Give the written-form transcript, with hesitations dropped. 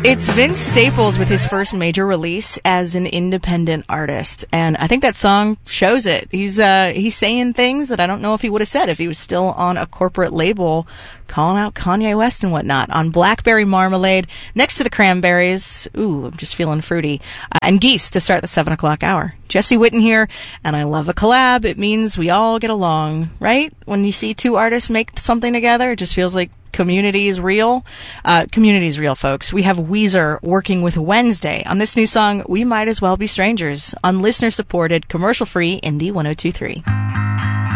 It's Vince Staples with his first major release as an independent artist, and I think that song shows it. He's saying things that I don't know if he would have said if he was still on a corporate label calling out Kanye West and whatnot. On Blackberry Marmalade, next to the Cranberries, ooh, I'm just feeling fruity, and Geese to start the 7 o'clock hour. Jesse Witten here, and I love a collab. It means we all get along, right? When you see two artists make something together, it just feels like community is real. Community is real, folks. We have Weezer working with Wednesday on this new song, We Might As Well Be Strangers, on listener-supported, commercial-free Indie 102.3.